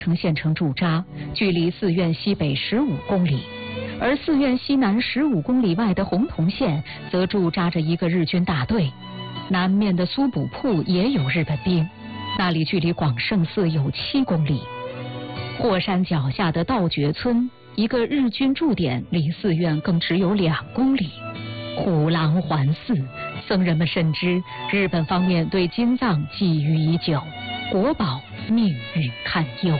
城县城驻扎，距离寺院西北15公里，而寺院西南15公里外的洪洞县则驻扎着一个日军大队，南面的苏卜铺也有日本兵，那里距离广胜寺有7公里。霍山脚下的道觉村，一个日军驻点，离寺院更只有2公里。虎狼环寺，僧人们深知日本方面对金藏觊觎已久，国宝命运堪忧。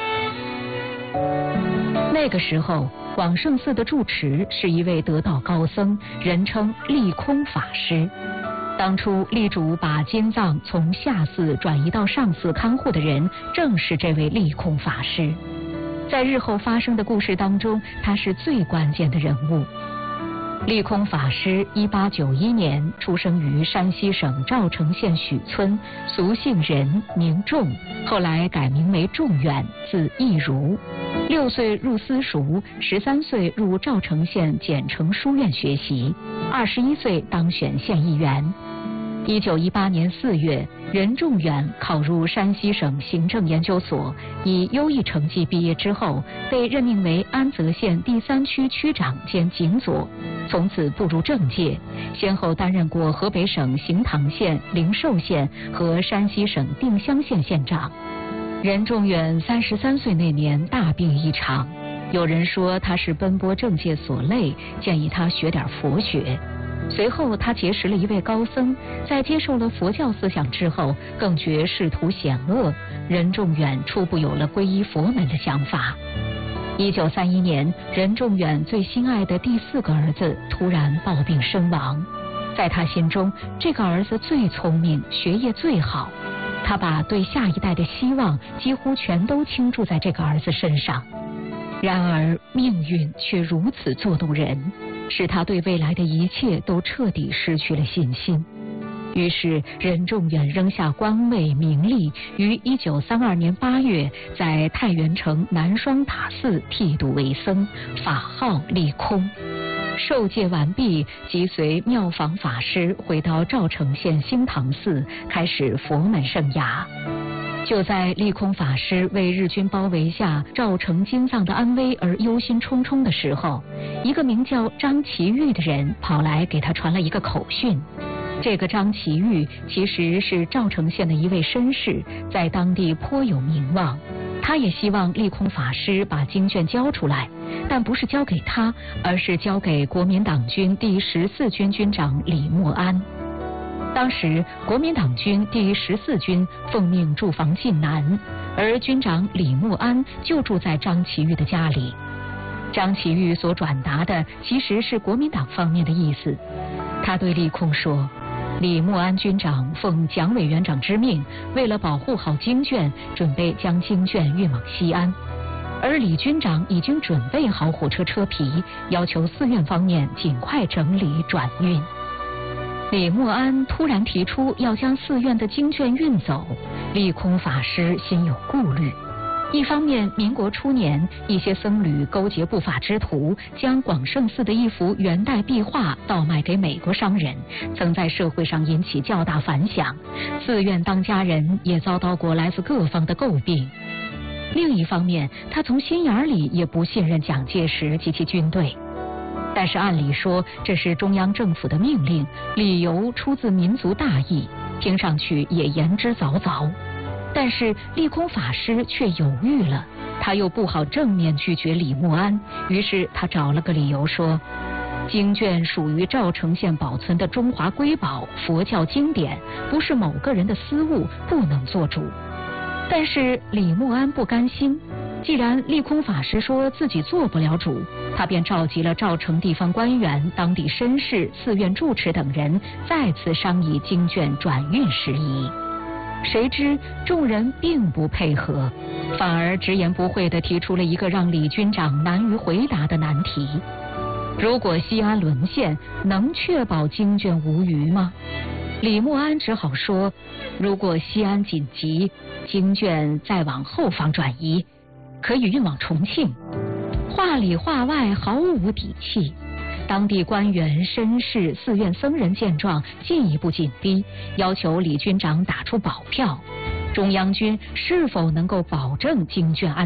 那个时候，广胜寺的住持是一位得道高僧，人称利空法师。当初力主把金藏从下寺转移到上寺看护的人，正是这位利空法师。在日后发生的故事当中，他是最关键的人物。利空法师1891年出生于山西省赵城县许村，俗姓任，名仲，后来改名为仲远，字义如。6岁入私塾，13岁入赵城县简城书院学习，21岁当选县议员。1918年4月，任仲远考入山西省行政研究所，以优异成绩毕业之后，被任命为安泽县第3区区长兼警佐，从此步入政界，先后担任过河北省行唐县、灵寿县和山西省定襄县县长。任仲远33岁那年大病一场，有人说他是奔波政界所累，建议他学点佛学。随后他结识了一位高僧，在接受了佛教思想之后，更觉仕途险恶，任仲远初步有了皈依佛门的想法。1931年，任仲远最心爱的第4个儿子突然暴病身亡，在他心中，这个儿子最聪明，学业最好，他把对下一代的希望几乎全都倾注在这个儿子身上。然而命运却如此作弄人，使他对未来的一切都彻底失去了信心。于是任仲远扔下官位名利，于1932年8月在太原城南双塔寺剃度为僧，法号利空。受戒完毕，即随妙法法师回到赵城县兴唐寺，开始佛门生涯。就在利空法师为日军包围下赵城金藏的安危而忧心忡忡的时候，一个名叫张其玉的人跑来给他传了一个口讯。这个张其玉其实是赵城县的一位绅士，在当地颇有名望。他也希望利空法师把经卷交出来，但不是交给他，而是交给国民党军第14军军长李默安。当时国民党军第14军奉命驻防晋南，而军长李默安就住在张其玉的家里。张其玉所转达的其实是国民党方面的意思。他对利空说，李默安军长奉蒋委员长之命，为了保护好经卷，准备将经卷运往西安，而李军长已经准备好火车车皮，要求寺院方面尽快整理转运。李默安突然提出要将寺院的经卷运走，利空法师心有顾虑。一方面，民国初年，一些僧侣勾结不法之徒，将广胜寺的一幅元代壁画倒卖给美国商人，曾在社会上引起较大反响。寺院当家人也遭到过来自各方的诟病。另一方面，他从心眼里也不信任蒋介石及其军队。但是按理说这是中央政府的命令，理由出自民族大义，听上去也言之凿凿。但是利空法师却犹豫了，他又不好正面拒绝李默安，于是他找了个理由说，经卷属于赵城县保存的中华瑰宝，佛教经典，不是某个人的私物，不能做主。但是李默安不甘心，既然利空法师说自己做不了主，他便召集了赵城地方官员、当地绅士、寺院住持等人，再次商议经卷转运事宜。谁知众人并不配合，反而直言不讳地提出了一个让李军长难于回答的难题：如果西安沦陷，能确保经卷无虞吗？李默安只好说，如果西安紧急，经卷再往后方转移，可以运往重庆。话里话外毫无底气。当地官员、绅士、寺院僧人见状，进一步紧逼，要求李军长打出保票， 中央军是否能够保证经卷安